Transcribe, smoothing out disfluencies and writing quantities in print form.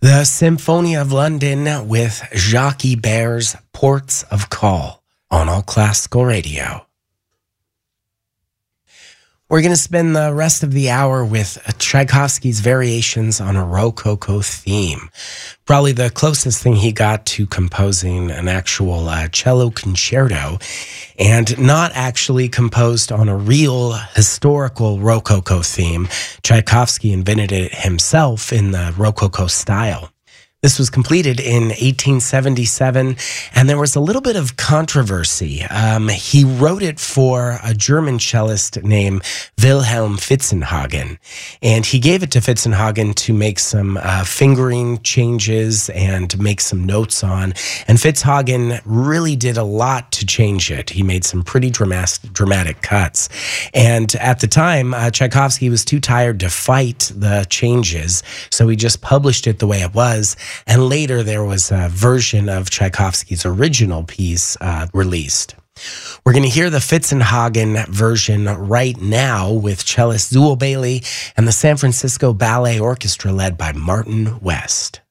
The Symphony of London with Jacques Ibert's Ports of Call on All Classical Radio. We're going to spend the rest of the hour with Tchaikovsky's variations on a Rococo theme. Probably the closest thing he got to composing an actual cello concerto, and not actually composed on a real historical Rococo theme. Tchaikovsky invented it himself in the Rococo style. This was completed in 1877, and there was a little bit of controversy. He wrote it for a German cellist named Wilhelm Fitzenhagen, and he gave it to Fitzenhagen to make some fingering changes and make some notes on, and Fitzenhagen really did a lot to change it. He made some pretty dramatic cuts, and at the time, Tchaikovsky was too tired to fight the changes, so he just published it the way it was. And later there was a version of Tchaikovsky's original piece released. We're going to hear the Fitzenhagen version right now with cellist Zuill Bailey and the San Francisco Ballet Orchestra led by Martin West.